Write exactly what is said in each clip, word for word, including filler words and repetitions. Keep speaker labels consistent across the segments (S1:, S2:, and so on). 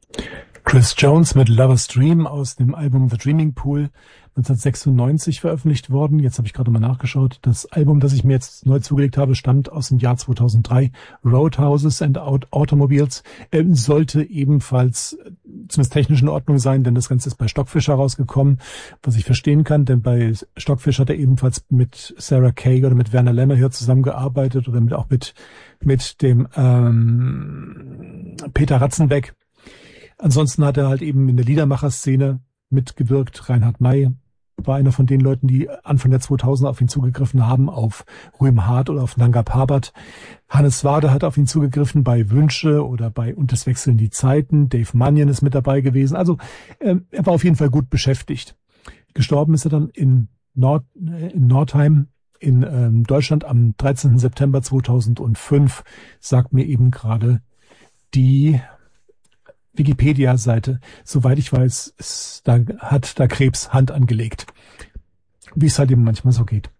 S1: Chris Jones mit Lover's Dream aus dem Album The Dreaming Pool, neunzehnhundertsechsundneunzig veröffentlicht worden. Jetzt habe ich gerade mal nachgeschaut. Das Album, das ich mir jetzt neu zugelegt habe, stammt aus dem Jahr zweitausenddrei. Roadhouses and Automobiles äh, sollte ebenfalls äh, zumindest technisch in Ordnung sein, denn das Ganze ist bei Stockfish rausgekommen, was ich verstehen kann, denn bei Stockfish hat er ebenfalls mit Sarah Kay oder mit Werner Lemmer hier zusammengearbeitet oder mit, auch mit, mit dem ähm, Peter Ratzenbeck. Ansonsten hat er halt eben in der Liedermacher-Szene mitgewirkt. Reinhard May war einer von den Leuten, die Anfang der zweitausender auf ihn zugegriffen haben, auf Rühm Hart oder auf Nanga Parbat. Hannes Wader hat auf ihn zugegriffen bei Wünsche oder bei Und es wechseln die Zeiten. Dave Mannion ist mit dabei gewesen. Also äh, er war auf jeden Fall gut beschäftigt. Gestorben ist er dann in, Nord, äh, in Nordheim in ähm, Deutschland am dreizehnten September zweitausendfünf, sagt mir eben gerade die Wikipedia-Seite. Soweit ich weiß, ist, da hat da Krebs Hand angelegt. Wie es halt eben manchmal so geht.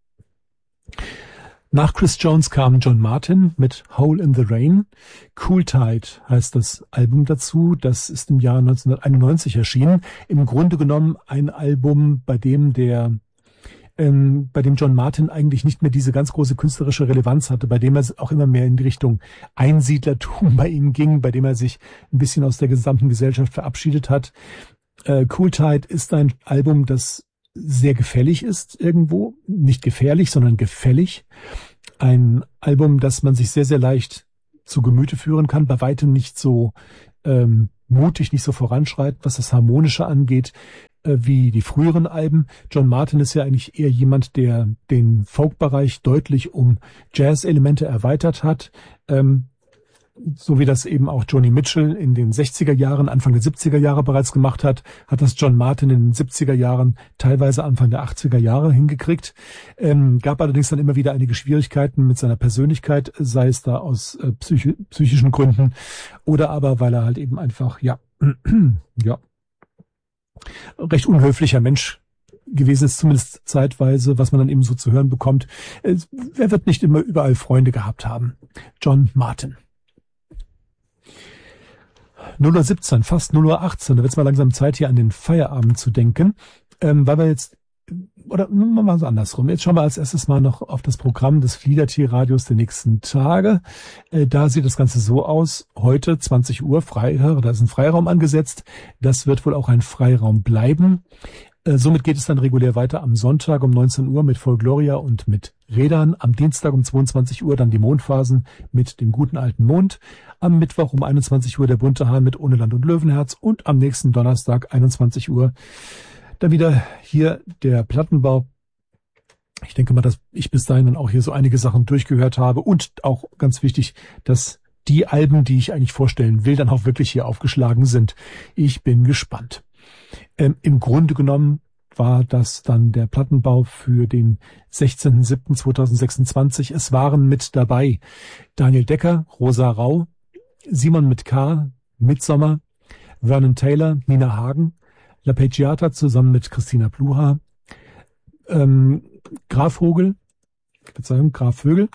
S1: Nach Chris Jones kam John Martyn mit Hole in the Rain. Cool Tide heißt das Album dazu. Das ist im Jahr neunzehnhunderteinundneunzig erschienen. Im Grunde genommen ein Album, bei dem der Ähm, bei dem John Martyn eigentlich nicht mehr diese ganz große künstlerische Relevanz hatte, bei dem er auch immer mehr in die Richtung Einsiedlertum bei ihm ging, bei dem er sich ein bisschen aus der gesamten Gesellschaft verabschiedet hat. Äh, Cool Tide ist ein Album, das sehr gefällig ist irgendwo. Nicht gefährlich, sondern gefällig. Ein Album, das man sich sehr, sehr leicht zu Gemüte führen kann, bei weitem nicht so ähm, mutig, nicht so voranschreitet, was das Harmonische angeht, wie die früheren Alben. John Martyn ist ja eigentlich eher jemand, der den Folk-Bereich deutlich um Jazz-Elemente erweitert hat, ähm, so wie das eben auch Joni Mitchell in den sechziger Jahren, Anfang der siebziger Jahre bereits gemacht hat, hat das John Martyn in den siebziger Jahren, teilweise Anfang der achtziger Jahre hingekriegt. Ähm, gab allerdings dann immer wieder einige Schwierigkeiten mit seiner Persönlichkeit, sei es da aus äh, psych- psychischen Gründen oder aber, weil er halt eben einfach, ja, ja, recht unhöflicher Mensch gewesen ist, zumindest zeitweise, was man dann eben so zu hören bekommt. Er wird nicht immer überall Freunde gehabt haben. John Martyn. null Uhr siebzehn, fast null Uhr achtzehn, da wird es mal langsam Zeit, hier an den Feierabend zu denken, ähm, weil wir jetzt, oder machen wir es andersrum. Jetzt schauen wir als erstes mal noch auf das Programm des Fliedertier-Radios der nächsten Tage. Äh, da sieht das Ganze so aus. Heute zwanzig Uhr, Freitag, da ist ein Freiraum angesetzt. Das wird wohl auch ein Freiraum bleiben. Äh, somit geht es dann regulär weiter am Sonntag um neunzehn Uhr mit Folkloria und mit Rädern. Am Dienstag um zweiundzwanzig Uhr dann die Mondphasen mit dem guten alten Mond. Am Mittwoch um einundzwanzig Uhr der bunte Hahn mit Ohne Land und Löwenherz. Und am nächsten Donnerstag einundzwanzig Uhr dann wieder hier der Plattenbau. Ich denke mal, dass ich bis dahin dann auch hier so einige Sachen durchgehört habe und auch ganz wichtig, dass die Alben, die ich eigentlich vorstellen will, dann auch wirklich hier aufgeschlagen sind. Ich bin gespannt. Ähm, im Grunde genommen war das dann der Plattenbau für den sechzehnten siebten zweitausendsechsundzwanzig. Es waren mit dabei Daniel Decker, Rosa Rau, Simon mit K, Midsommar, Vernon Taylor, Nina Hagen, La Peggiata zusammen mit Christina Pluha, ähm, Graf Vogel, Verzeihung, Graf Vögel,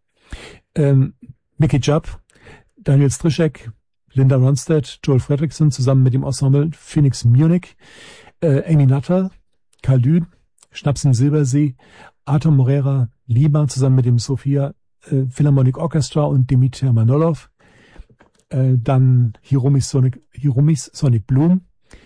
S1: ähm, Mickey Jupp, Daniel Strischek, Linda Ronstadt, Joel Fredrickson zusammen mit dem Ensemble Phoenix Munich, äh, Amy Nuttall, Karl Lüth, Schnaps im Silbersee, Arthur Morera Lima zusammen mit dem Sophia äh, Philharmonic Orchestra und Dimitar Manolov, äh, dann Hiromis Sonic, Hiromis Sonic Bloom,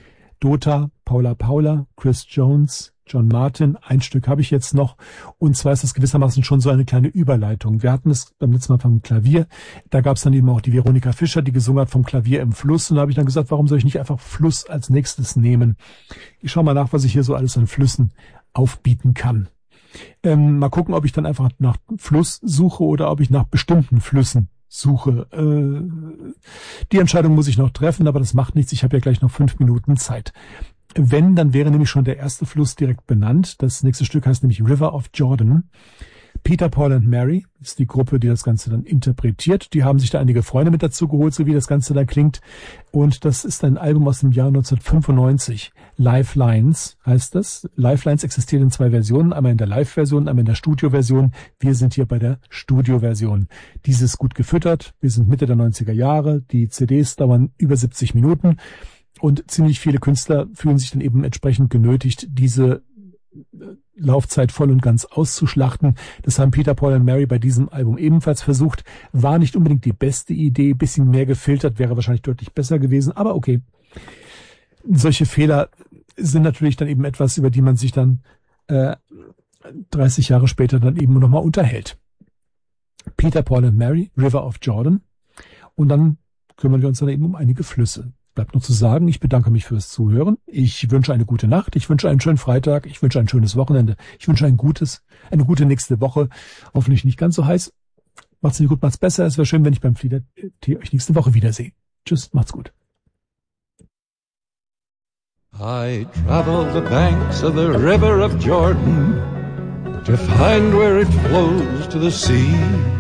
S1: Dota, Paula Paula, Chris Jones, John Martyn, ein Stück habe ich jetzt noch, und zwar ist das gewissermaßen schon so eine kleine Überleitung. Wir hatten es beim letzten Mal vom Klavier, da gab es dann eben auch die Veronika Fischer, die gesungen hat vom Klavier im Fluss, und da habe ich dann gesagt, warum soll ich nicht einfach Fluss als nächstes nehmen? Ich schaue mal nach, was ich hier so alles an Flüssen aufbieten kann. Ähm, mal gucken, ob ich dann einfach nach Fluss suche oder ob ich nach bestimmten Flüssen suche. Äh, die Entscheidung muss ich noch treffen, aber das macht nichts. Ich habe ja gleich noch fünf Minuten Zeit. Wenn, dann wäre nämlich schon der erste Fluss direkt benannt. Das nächste Stück heißt nämlich River of Jordan. Peter, Paul and Mary ist die Gruppe, die das Ganze dann interpretiert. Die haben sich da einige Freunde mit dazu geholt, so wie das Ganze da klingt. Und das ist ein Album aus dem Jahr neunzehnhundertfünfundneunzig. Lifelines heißt das. Lifelines existiert in zwei Versionen, einmal in der Live-Version, einmal in der Studio-Version. Wir sind hier bei der Studio-Version. Diese ist gut gefüttert. Wir sind Mitte der neunziger Jahre. Die C Ds dauern über siebzig Minuten. Und ziemlich viele Künstler fühlen sich dann eben entsprechend genötigt, diese Laufzeit voll und ganz auszuschlachten. Das haben Peter, Paul und Mary bei diesem Album ebenfalls versucht. War nicht unbedingt die beste Idee. Bisschen mehr gefiltert wäre wahrscheinlich deutlich besser gewesen. Aber okay. Solche Fehler sind natürlich dann eben etwas, über die man sich dann äh, dreißig Jahre später dann eben nochmal unterhält. Peter, Paul und Mary, River of Jordan. Und dann kümmern wir uns dann eben um einige Flüsse. Bleibt nur zu sagen, ich bedanke mich fürs Zuhören. Ich wünsche eine gute Nacht. Ich wünsche einen schönen Freitag. Ich wünsche ein schönes Wochenende. Ich wünsche ein gutes, eine gute nächste Woche. Hoffentlich nicht ganz so heiß. Macht's nicht gut, macht's besser. Es wäre schön, wenn ich beim Flieder-Tee euch nächste Woche wiedersehe. Tschüss, macht's gut.
S2: I travel the banks of the river of Jordan to find where it flows to the sea.